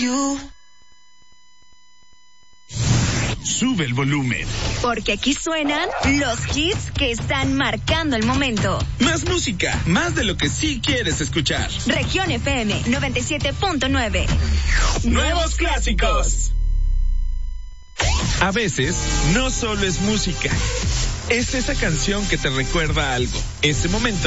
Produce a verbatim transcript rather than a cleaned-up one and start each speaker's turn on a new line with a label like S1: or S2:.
S1: Sube el volumen.
S2: Porque aquí suenan los hits que están marcando el momento.
S1: Más música, más de lo que sí quieres escuchar.
S2: Región F M noventa y siete punto nueve.
S1: Nuevos clásicos. A veces, no solo es música. Es esa canción que te recuerda algo. Ese momento